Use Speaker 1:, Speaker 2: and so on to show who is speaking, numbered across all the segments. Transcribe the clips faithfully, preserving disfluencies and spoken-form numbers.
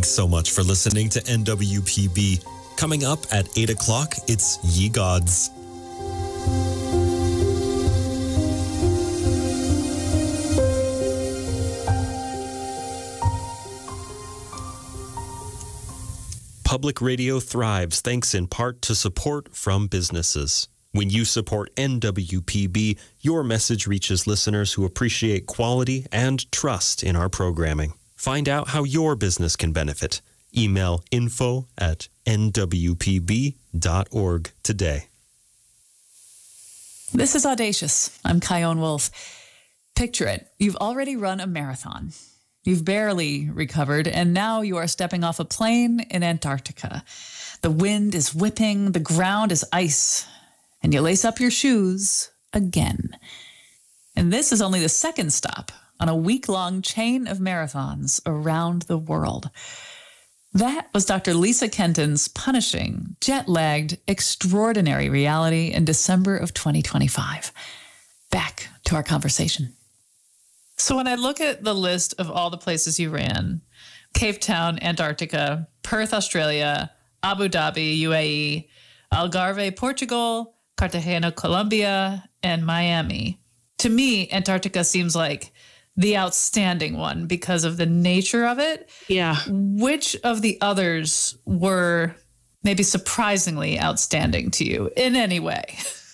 Speaker 1: Thanks so much for listening to N W P B. Coming up at eight o'clock, it's Ye Gods. Public radio thrives thanks in part to support from businesses. When you support N W P B, your message reaches listeners who appreciate quality and trust in our programming. Find out how your business can benefit. Email info at n w p b dot org today.
Speaker 2: This is Audacious. I'm Kyone Wolf. Picture it. You've already run a marathon. You've barely recovered, and now you are stepping off a plane in Antarctica. The wind is whipping, the ground is ice, and you lace up your shoes again. And this is only the second stop on a week-long chain of marathons around the world. That was Doctor Lisa Kenton's punishing, jet-lagged, extraordinary reality in December of twenty twenty-five. Back to our conversation. So when I look at the list of all the places you ran, Cape Town, Antarctica, Perth, Australia, Abu Dhabi, U A E, Algarve, Portugal, Cartagena, Colombia, and Miami. To me, Antarctica seems like the outstanding one because of the nature of it.
Speaker 3: Yeah.
Speaker 2: Which of the others were maybe surprisingly outstanding to you in any way?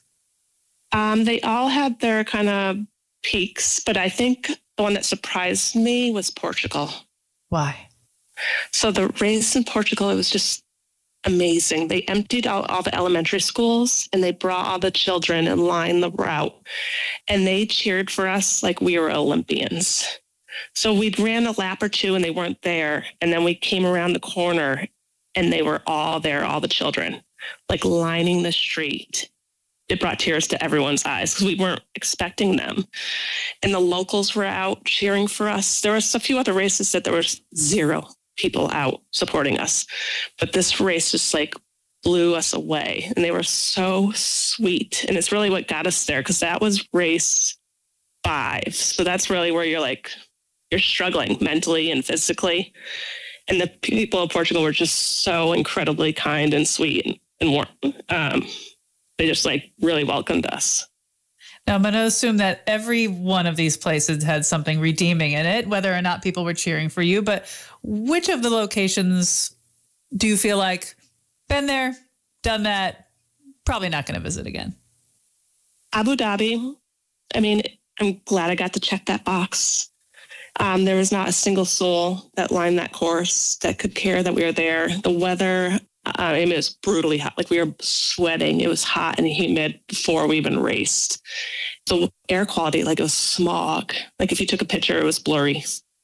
Speaker 3: Um, they all had their kind of peaks, but I think the one that surprised me was Portugal.
Speaker 2: Why?
Speaker 3: So the race in Portugal, it was just amazing. They emptied out all the elementary schools and they brought all the children and lined the route. And they cheered for us like we were Olympians. So we'd ran a lap or two and they weren't there. And then we came around the corner and they were all there, all the children, like lining the street. It brought tears to everyone's eyes because we weren't expecting them. And the locals were out cheering for us. There was a few other races that there was zero people out supporting us. But this race just like blew us away. And they were so sweet. And it's really what got us there because that was race five. So that's really where you're like, you're struggling mentally and physically. And the people of Portugal were just so incredibly kind and sweet and warm. Um, They just like really welcomed us.
Speaker 2: Now, I'm going to assume that every one of these places had something redeeming in it, whether or not people were cheering for you. But which of the locations do you feel like, been there, done that, probably not going to visit again?
Speaker 3: Abu Dhabi. I mean, I'm glad I got to check that box. Um, there was not a single soul that lined that course that could care that we were there. The weather, I mean, it was brutally hot. Like we were sweating. It was hot and humid before we even raced. The air quality, like it was smog. Like if you took a picture, it was blurry.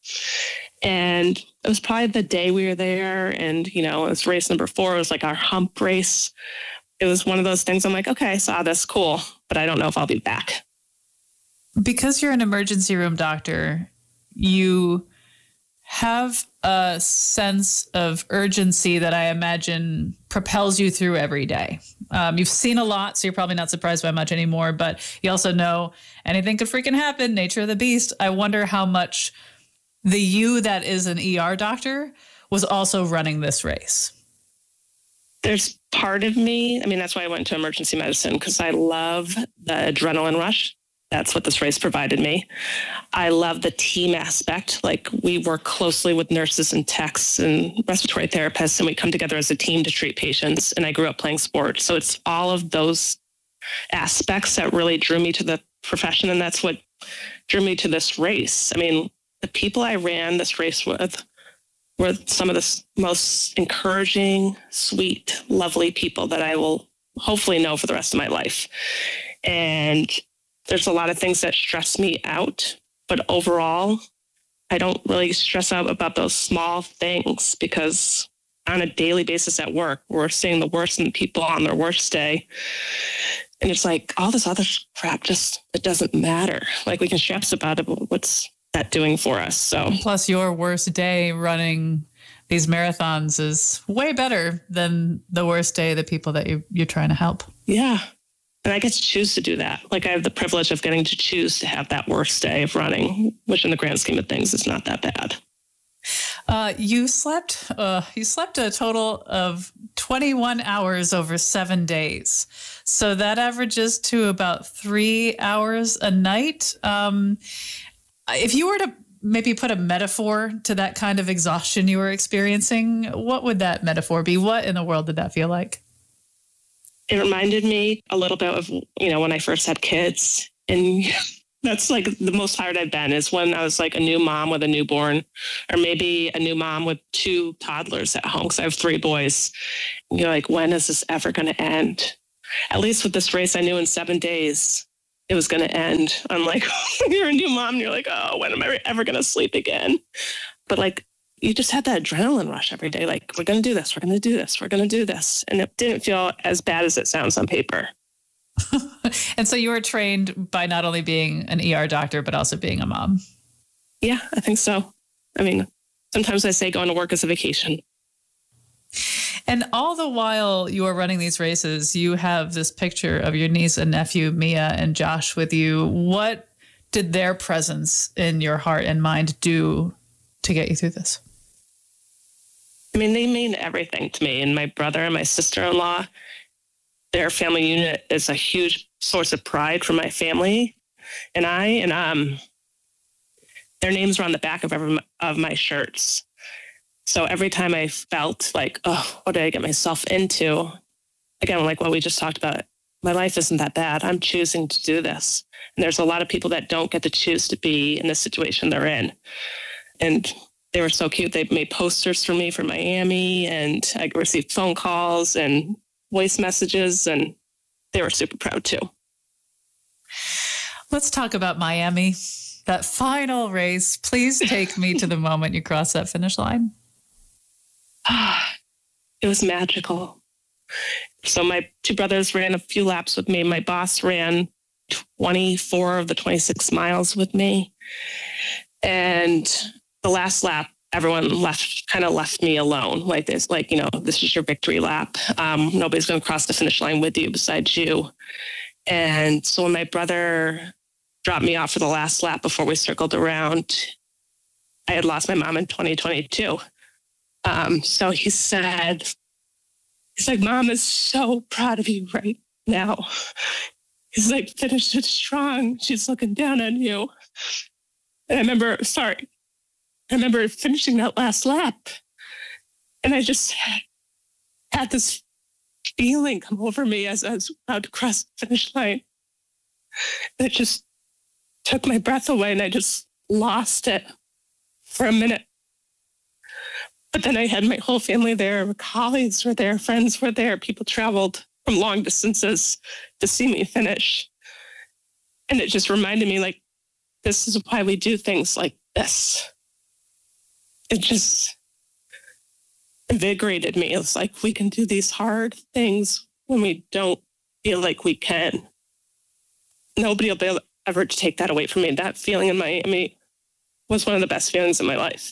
Speaker 3: And it was probably the day we were there. And, you know, it was race number four. It was like our hump race. It was one of those things I'm like, okay, I saw this, cool. But I don't know if I'll be back.
Speaker 2: Because you're an emergency room doctor, you have a sense of urgency that I imagine propels you through every day. Um, you've seen a lot, so you're probably not surprised by much anymore, but you also know anything could freaking happen, nature of the beast. I wonder how much the you that is an E R doctor was also running this race.
Speaker 3: There's part of me, I mean, that's why I went to emergency medicine, because I love the adrenaline rush. That's what this race provided me. I love the team aspect. Like we work closely with nurses and techs and respiratory therapists, and we come together as a team to treat patients. And I grew up playing sports. So it's all of those aspects that really drew me to the profession. And that's what drew me to this race. I mean, the people I ran this race with were some of the most encouraging, sweet, lovely people that I will hopefully know for the rest of my life. And there's a lot of things that stress me out, but overall, I don't really stress out about those small things because on a daily basis at work, we're seeing the worst in people on their worst day. And it's like all this other crap just, it doesn't matter. Like we can stress about it, but what's that doing for us? So
Speaker 2: plus your worst day running these marathons is way better than the worst day of the people that you, you're trying to help.
Speaker 3: Yeah. And I get to choose to do that. Like I have the privilege of getting to choose to have that worst day of running, which in the grand scheme of things is not that bad.
Speaker 2: Uh, you slept. Uh, you slept a total of twenty-one hours over seven days, so that averages to about three hours a night. Um, if you were to maybe put a metaphor to that kind of exhaustion you were experiencing, what would that metaphor be? What in the world did that feel like?
Speaker 3: It reminded me a little bit of, you know, when I first had kids. And that's like the most tired I've been is when I was like a new mom with a newborn, or maybe a new mom with two toddlers at home, because I have three boys. And you're like, when is this ever going to end? At least with this race, I knew in seven days it was going to end. I'm like, you're a new mom, and you're like, oh, when am I ever going to sleep again? But like, you just had that adrenaline rush every day. Like, we're going to do this. We're going to do this. We're going to do this. And it didn't feel as bad as it sounds on paper.
Speaker 2: And so you were trained by not only being an E R doctor, but also being a mom.
Speaker 3: Yeah, I think so. I mean, sometimes I say going to work is a vacation.
Speaker 2: And all the while you are running these races, you have this picture of your niece and nephew, Mia and Josh, with you. What did their presence in your heart and mind do to get you through this?
Speaker 3: I mean, they mean everything to me. And my brother and my sister-in-law, their family unit is a huge source of pride for my family and I. And um, their names were on the back of every of my shirts. So every time I felt like, oh, what did I get myself into? Again, like what we just talked about, my life isn't that bad. I'm choosing to do this. And there's a lot of people that don't get to choose to be in the situation they're in. And they were so cute. They made posters for me for Miami, and I received phone calls and voice messages, and they were super proud too.
Speaker 2: Let's talk about Miami, that final race. Please take me to the moment you crossed that finish line.
Speaker 3: It was magical. So my two brothers ran a few laps with me. My boss ran twenty-four of the twenty-six miles with me. And the last lap, everyone left, kind of left me alone. Like this, like, you know, this is your victory lap. Um, nobody's going to cross the finish line with you besides you. And so when my brother dropped me off for the last lap before we circled around, I had lost my mom in twenty twenty-two. Um, so he said, he's like, Mom is so proud of you right now. He's like, finish it strong. She's looking down on you. And I remember, sorry, I remember finishing that last lap. And I just had, had this feeling come over me as I was about to cross the finish line. And it just took my breath away, and I just lost it for a minute. But then I had my whole family there. Colleagues were there. Friends were there. People traveled from long distances to see me finish. And it just reminded me, like, this is why we do things like this. It just invigorated me. It was like, we can do these hard things when we don't feel like we can. Nobody will be able ever to take that away from me. That feeling in Miami was one of the best feelings in my life.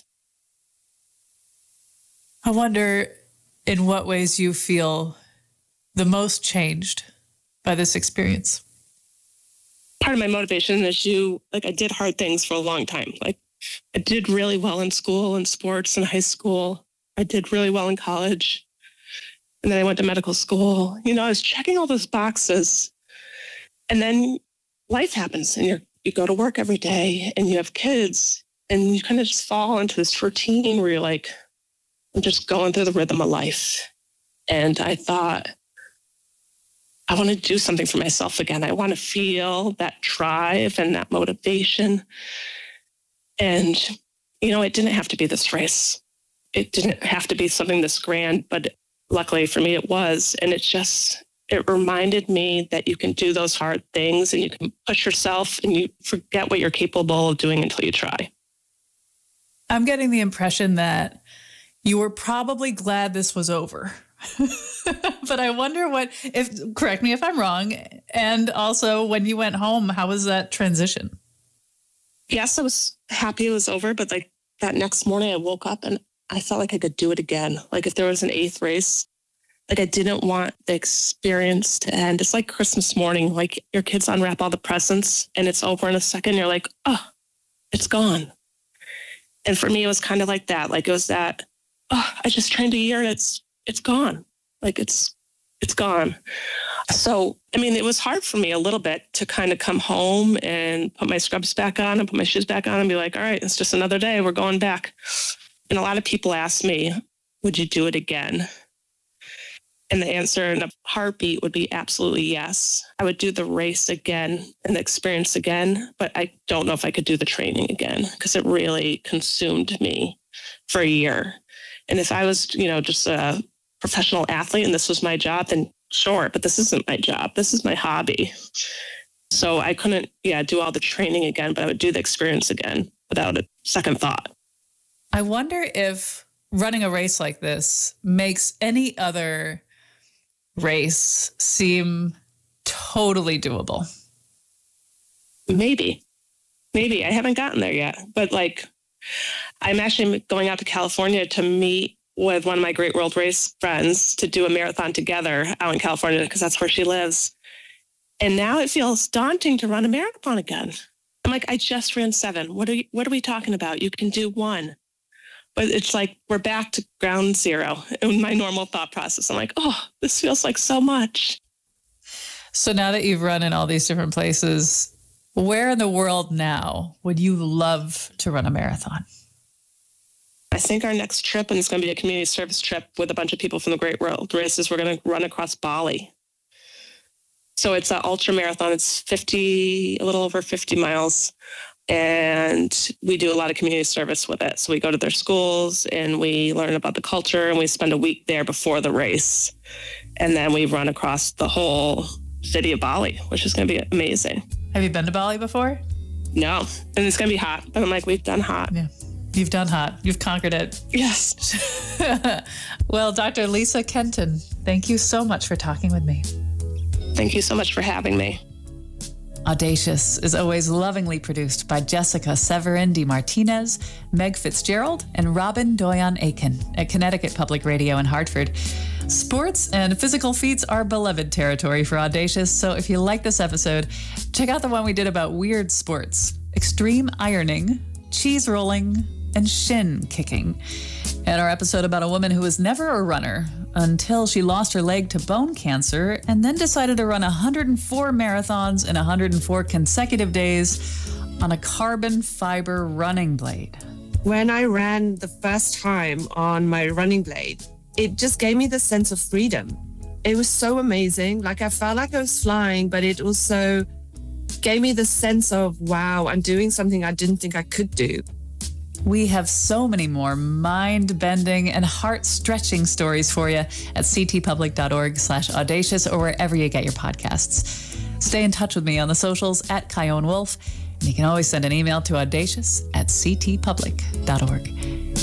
Speaker 2: I wonder in what ways you feel the most changed by this experience.
Speaker 3: Part of my motivation is you, like, I did hard things for a long time. Like, I did really well in school and sports in high school. I did really well in college. And then I went to medical school. You know, I was checking all those boxes. And then life happens, and you you go to work every day, and you have kids, and you kind of just fall into this routine where you're like, I'm just going through the rhythm of life. And I thought, I want to do something for myself again. I want to feel that drive and that motivation. And, you know, it didn't have to be this race. It didn't have to be something this grand, but luckily for me, it was. And it just, it reminded me that you can do those hard things, and you can push yourself, and you forget what you're capable of doing until you try.
Speaker 2: I'm getting the impression that you were probably glad this was over. But I wonder what, if, correct me if I'm wrong. And also, when you went home, how was that transition?
Speaker 3: Yes, I was happy it was over, but like that next morning I woke up and I felt like I could do it again. Like if there was an eighth race, like I didn't want the experience to end. It's like Christmas morning, like your kids unwrap all the presents and it's over in a second. You're like, oh, it's gone. And for me, it was kind of like that. Like it was that, oh, I just trained a year and it's, it's gone. Like it's, it's gone. So, I mean, it was hard for me a little bit to kind of come home and put my scrubs back on and put my shoes back on and be like, all right, it's just another day. We're going back. And a lot of people ask me, would you do it again? And the answer in a heartbeat would be absolutely yes. I would do the race again and the experience again, but I don't know if I could do the training again because it really consumed me for a year. And if I was, you know, just a professional athlete and this was my job, then sure, but this isn't my job. This is my hobby. So I couldn't, yeah, do all the training again, but I would do the experience again without a second thought.
Speaker 2: I wonder if running a race like this makes any other race seem totally doable.
Speaker 3: Maybe, maybe I haven't gotten there yet, but like I'm actually going out to California to meet with one of my Great World Race friends to do a marathon together out in California because that's where she lives. And now it feels daunting to run a marathon again. I'm like, I just ran seven. What are you, what are we talking about? You can do one. But it's like we're back to ground zero in my normal thought process. I'm like, oh, this feels like so much.
Speaker 2: So now that you've run in all these different places, where in the world now would you love to run a marathon?
Speaker 3: I think our next trip, and it's going to be a community service trip with a bunch of people from the Great World Races, we're going to run across Bali. So it's an ultra marathon. It's fifty, a little over fifty miles. And we do a lot of community service with it. So we go to their schools and we learn about the culture and we spend a week there before the race. And then we run across the whole city of Bali, which is going to be amazing.
Speaker 2: Have you been to Bali before?
Speaker 3: No. And it's going to be hot. But I'm like, we've done hot.
Speaker 2: Yeah. You've done hot. You've conquered it.
Speaker 3: Yes.
Speaker 2: Well, Doctor Lisa Kenton, thank you so much for talking with me.
Speaker 3: Thank you so much for having me.
Speaker 2: Audacious is always lovingly produced by Jessica Severin de Martinez, Meg Fitzgerald, and Robin Doyon Aiken at Connecticut Public Radio in Hartford. Sports and physical feats are beloved territory for Audacious, so if you like this episode, check out the one we did about weird sports, extreme ironing, cheese rolling, and shin kicking. And our episode about a woman who was never a runner until she lost her leg to bone cancer and then decided to run one hundred four marathons in one hundred four consecutive days on a carbon fiber running blade.
Speaker 4: When I ran the first time on my running blade, it just gave me the sense of freedom. It was so amazing. Like I felt like I was flying, but it also gave me the sense of, wow, I'm doing something I didn't think I could do.
Speaker 2: We have so many more mind-bending and heart-stretching stories for you at ctpublic.org slash audacious or wherever you get your podcasts. Stay in touch with me on the socials at Chion Wolf, and you can always send an email to audacious at ctpublic dot org.